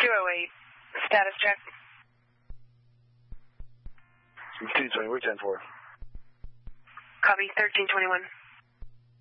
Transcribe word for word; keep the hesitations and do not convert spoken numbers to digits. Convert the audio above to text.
oh eight, status check. two twenty, we're ten four. Copy, thirteen twenty-one.